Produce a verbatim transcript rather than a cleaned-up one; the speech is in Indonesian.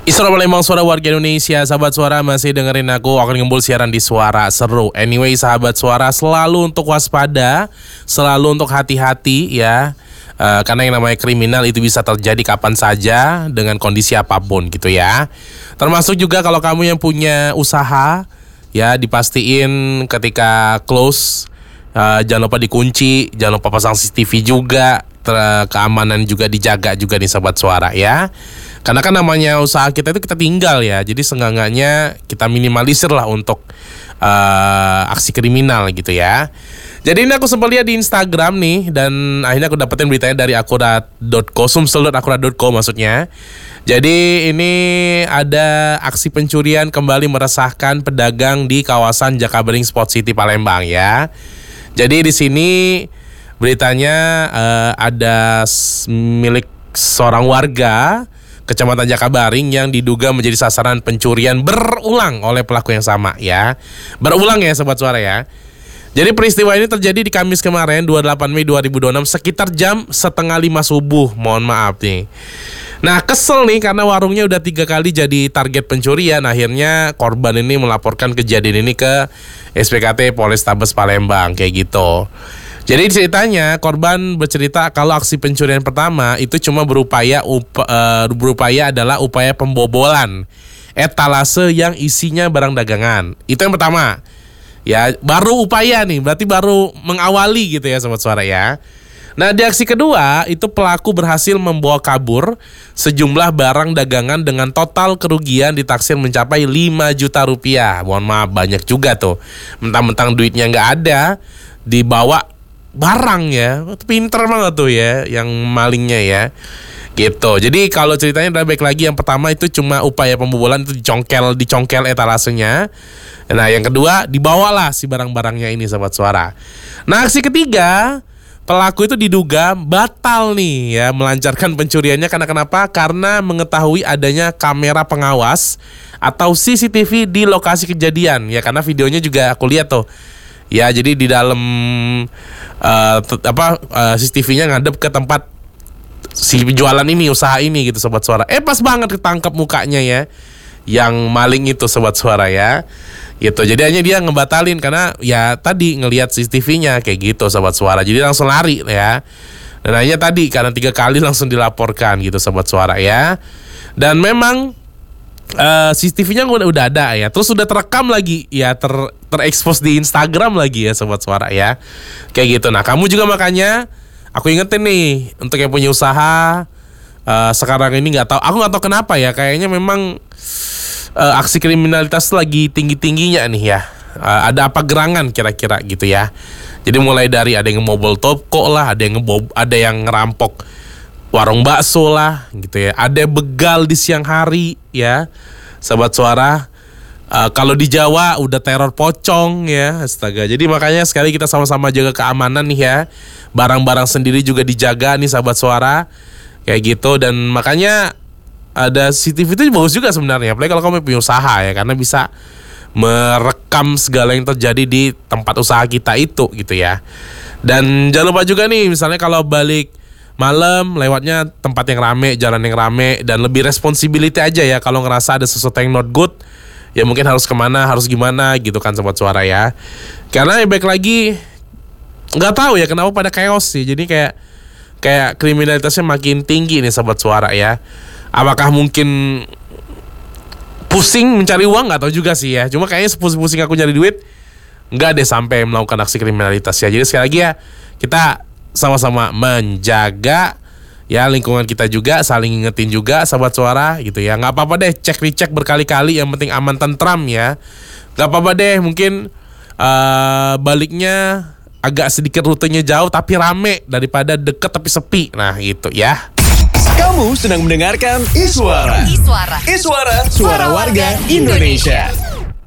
Isra Palembang, suara warga Indonesia. Sahabat Suara masih dengerin aku, akan ngembul siaran di Suara Seru. Anyway, sahabat Suara, selalu untuk waspada, selalu untuk hati-hati ya. uh, Karena yang namanya kriminal itu bisa terjadi kapan saja, dengan kondisi apapun gitu ya. Termasuk juga kalau kamu yang punya usaha, ya dipastiin ketika close, uh, jangan lupa dikunci, jangan lupa pasang C C T V juga. Ter- keamanan juga dijaga juga nih sahabat Suara ya. Karena kan namanya usaha kita itu kita tinggal ya. Jadi seenggaknya kita minimalisir lah untuk uh, aksi kriminal gitu ya. Jadi ini aku sempat lihat di Instagram nih, dan akhirnya aku dapetin beritanya dari akurat dot co, sumsel dot akurat dot co maksudnya. Jadi ini ada aksi pencurian kembali meresahkan pedagang di kawasan Jakabaring Sport City Palembang ya. Jadi di sini beritanya uh, ada milik seorang warga Kecamatan Jakabaring yang diduga menjadi sasaran pencurian berulang oleh pelaku yang sama ya. Berulang ya Sobat Suara ya. Jadi peristiwa ini terjadi di Kamis kemarin dua puluh delapan Mei dua ribu dua puluh enam sekitar jam setengah lima subuh. Mohon maaf nih. Nah kesel nih karena warungnya udah tiga kali jadi target pencurian. Akhirnya korban ini melaporkan kejadian ini ke S P K T Polrestabes Palembang kayak gitu. Jadi ceritanya korban bercerita kalau aksi pencurian pertama itu cuma berupaya upa, uh, berupaya adalah upaya pembobolan etalase yang isinya barang dagangan. Itu yang pertama. Ya, baru upaya nih, berarti baru mengawali gitu ya Sobat Suara ya. Nah, di aksi kedua itu pelaku berhasil membawa kabur sejumlah barang dagangan dengan total kerugian ditaksir mencapai lima juta rupiah. Mohon maaf, banyak juga tuh. Mentang-mentang duitnya nggak ada, dibawa barang ya. Pinter banget tuh ya yang malingnya ya. Gitu. Jadi kalau ceritanya udah baik lagi, yang pertama itu cuma upaya pembobolan, itu dicongkel dicongkel etalasenya. Nah, yang kedua dibawalah si barang-barangnya ini Sobat Suara. Nah, aksi ketiga, pelaku itu diduga batal nih ya melancarkan pencuriannya karena kenapa? Karena mengetahui adanya kamera pengawas atau C C T V di lokasi kejadian ya, karena videonya juga aku lihat tuh. Ya, jadi di dalam uh, t- apa uh, C C T V-nya ngadep ke tempat si penjualan ini, usaha ini gitu Sobat Suara. Eh pas banget ketangkap mukanya ya, yang maling itu Sobat Suara ya. Gitu. Jadi hanya dia ngebatalin karena ya tadi ngelihat C C T V-nya kayak gitu Sobat Suara. Jadi langsung lari ya. Dan hanya tadi karena tiga kali langsung dilaporkan gitu Sobat Suara ya. Dan memang Uh, C C T V-nya udah, udah ada ya. Terus udah terekam lagi ya, ter terekspos di Instagram lagi ya Sobat Suara ya. Kayak gitu. Nah kamu juga makanya aku ingetin nih untuk yang punya usaha uh, sekarang ini nggak tahu, aku nggak tahu kenapa ya, kayaknya memang uh, aksi kriminalitas lagi tinggi-tingginya nih ya. Uh, ada apa gerangan kira-kira gitu ya. Jadi mulai dari ada yang ngebobol toko lah, ada yang ngebob, ada yang ngerampok warung bakso lah gitu ya. Ada begal di siang hari ya Sobat Suara. uh, Kalau di Jawa udah teror pocong ya. Astaga. Jadi makanya sekali kita sama-sama jaga keamanan nih ya. Barang-barang sendiri juga dijaga nih Sobat Suara. Kayak gitu. Dan makanya ada C C T V itu bagus juga sebenarnya, apalagi kalau kamu punya usaha ya, karena bisa merekam segala yang terjadi di tempat usaha kita itu gitu ya. Dan jangan lupa juga nih, misalnya kalau balik malam lewatnya tempat yang rame, jalan yang rame, dan lebih responsibility aja ya. Kalau ngerasa ada sesuatu yang not good, ya mungkin harus kemana, harus gimana gitu kan Sobat Suara ya. Karena ya baik lagi, nggak tahu ya kenapa pada chaos sih. Jadi kayak kayak kriminalitasnya makin tinggi nih Sobat Suara ya. Apakah mungkin pusing mencari uang, nggak tahu juga sih ya. Cuma kayaknya sepusing-pusing aku nyari duit, nggak deh sampai melakukan aksi kriminalitas ya. Jadi sekali lagi ya, kita sama-sama menjaga ya lingkungan kita juga, saling ingetin juga Sobat Suara gitu ya. Nggak apa-apa deh cek dicek berkali-kali, yang penting aman tentram ya. Nggak apa-apa deh mungkin uh, baliknya agak sedikit rutenya jauh tapi rame daripada deket tapi sepi. Nah gitu ya. Kamu sedang mendengarkan Iswara. Iswara. Iswara, suara warga Indonesia.